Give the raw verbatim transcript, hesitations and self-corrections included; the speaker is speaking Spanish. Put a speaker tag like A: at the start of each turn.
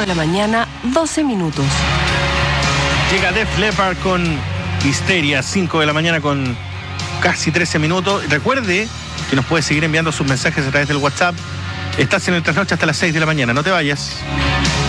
A: de la mañana, doce minutos.
B: Llega Def Leppard con Histeria, cinco de la mañana con casi trece minutos. Recuerde que nos puede seguir enviando sus mensajes a través del WhatsApp. Estás en el trasnoche hasta las seis de la mañana, no te vayas.